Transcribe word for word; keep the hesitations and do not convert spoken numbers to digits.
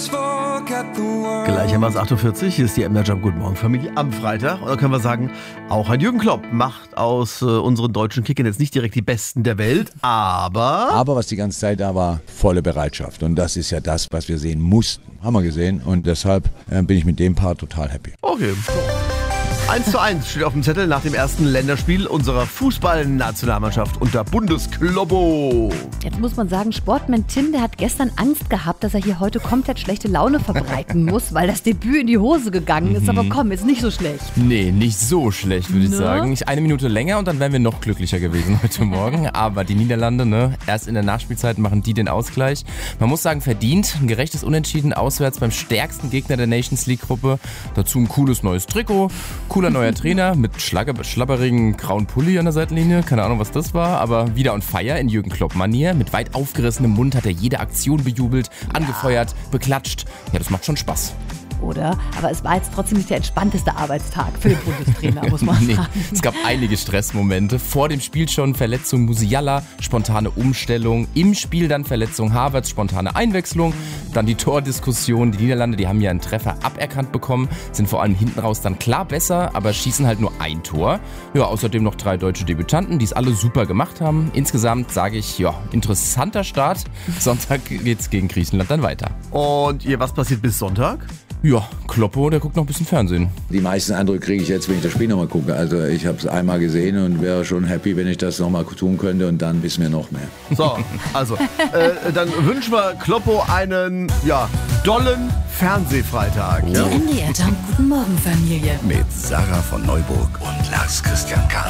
Gleichermaßen acht Uhr vierzig, hier ist die Emma Jump Guten Morgen Familie am Freitag. Und da können wir sagen, auch ein Jürgen Klopp macht aus äh, unseren deutschen Kickern jetzt nicht direkt die Besten der Welt, aber... Aber was die ganze Zeit da war, volle Bereitschaft. Und das ist ja das, was wir sehen mussten. Haben wir gesehen. Und deshalb äh, bin ich mit dem Part total happy. Okay. eins zu eins steht auf dem Zettel nach dem ersten Länderspiel unserer Fußballnationalmannschaft unter Bundesklobbo. Jetzt muss man sagen, Sportman Tim, der hat gestern Angst gehabt, dass er hier heute komplett schlechte Laune verbreiten muss, weil das Debüt in die Hose gegangen ist. Aber komm, ist nicht so schlecht. Nee, nicht so schlecht, würde ich Ne? sagen. Ich eine Minute länger und dann wären wir noch glücklicher gewesen heute Morgen. Aber die Niederlande, ne, erst in der Nachspielzeit machen die den Ausgleich. Man muss sagen, verdient. Ein gerechtes Unentschieden auswärts beim stärksten Gegner der Nations League-Gruppe. Dazu ein cooles neues Trikot. Cooler neuer Trainer mit schlagger- schlabberigen grauen Pulli an der Seitenlinie. Keine Ahnung, was das war, aber wieder on fire in Jürgen Klopp-Manier. Mit weit aufgerissenem Mund hat er jede Aktion bejubelt, angefeuert, beklatscht. Ja, das macht schon Spaß. Oder? Aber es war jetzt trotzdem nicht der entspannteste Arbeitstag für den Bundestrainer, muss man Nee, sagen. es gab einige Stressmomente. Vor dem Spiel schon Verletzung Musiala, spontane Umstellung. Im Spiel dann Verletzung Havertz, spontane Einwechslung. Dann die Tordiskussion. Die Niederlande, die haben ja einen Treffer aberkannt bekommen, sind vor allem hinten raus dann klar besser, aber schießen halt nur ein Tor. Ja, außerdem noch drei deutsche Debütanten, die es alle super gemacht haben. Insgesamt sage ich, ja, interessanter Start. Sonntag geht's gegen Griechenland dann weiter. Und ihr, was passiert bis Sonntag? Ja, Kloppo, der guckt noch ein bisschen Fernsehen. Die meisten Eindrücke kriege ich jetzt, wenn ich das Spiel nochmal gucke. Also ich habe es einmal gesehen und wäre schon happy, wenn ich das nochmal tun könnte und dann wissen wir noch mehr. So, also, äh, dann wünschen wir Kloppo einen, ja, dollen Fernsehfreitag. Die Ja? M D R Jump Guten Morgen Familie. Mit Sarah von Neuburg und Lars Christian K.